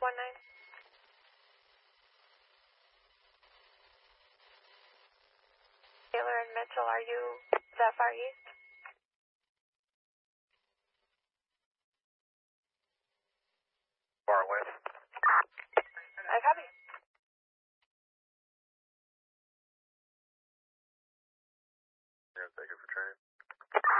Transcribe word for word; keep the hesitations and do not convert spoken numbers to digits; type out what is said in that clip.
one nine. Taylor and Mitchell, are you that far east? Far away. I copy. Yeah, thank you for training.